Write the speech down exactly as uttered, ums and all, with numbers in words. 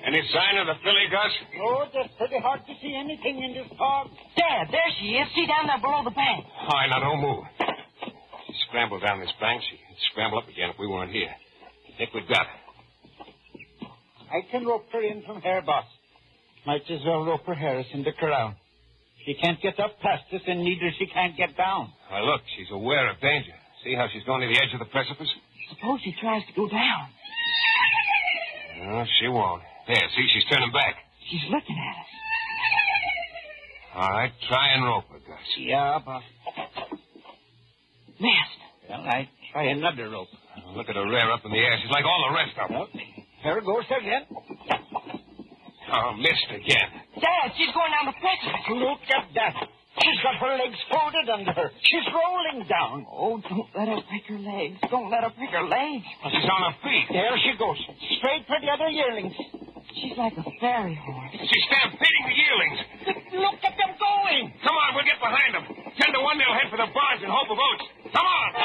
Any sign of the filly, Gus? Oh, it's pretty hard to see anything in this fog. Dad, there she is. See down there below the bank. All right, now don't move. She scrambled down this bank. She'd scramble up again if we weren't here. I think we've got her. I can rope her in from here, boss. Might as well rope her Harris in the corral. She can't get up past us, and neither she can't get down. Now, look, she's aware of danger. See how she's going to the edge of the precipice? Suppose she tries to go down. No, she won't. There, see, she's turning back. She's looking at us. All right, try and rope her, Gus. Yeah, boss. Missed. Well, I try another rope. Look at her rear up in the air. She's like all the rest of them. Well, here goes again. Oh, missed again. Dad, she's going down the precipice. Look at that. She's got her legs folded under her. She's rolling down. Oh, don't let her pick her legs. Don't let her pick her legs. She's on her feet. There she goes. Straight for the other yearlings. She's like a fairy horse. She's stampeding the yearlings. Look at them going. Come on, we'll get behind them. Ten to one, they'll head for the barns in hope of oats. Come on.